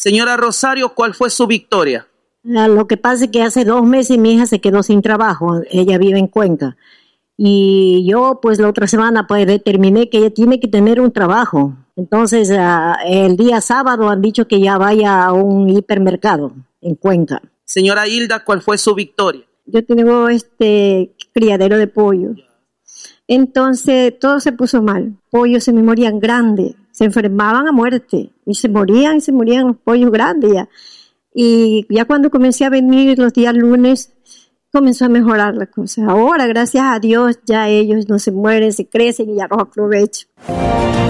Señora Rosario, ¿cuál fue su victoria? Lo que pasa es que hace 2 meses mi hija se quedó sin trabajo. Ella vive en Cuenca. Y yo, pues, la otra semana, pues, determiné que ella tiene que tener un trabajo. Entonces, el día sábado han dicho que ya vaya a un hipermercado en Cuenca. Señora Hilda, ¿cuál fue su victoria? Yo tengo criadero de pollos. Entonces, todo se puso mal. Pollos se me morían grandes. Se enfermaban a muerte. Y se morían los pollos grandes ya. Y ya cuando comencé a venir los días lunes, comenzó a mejorar la cosa. Ahora, gracias a Dios, ya ellos no se mueren, se crecen y ya los aprovecho.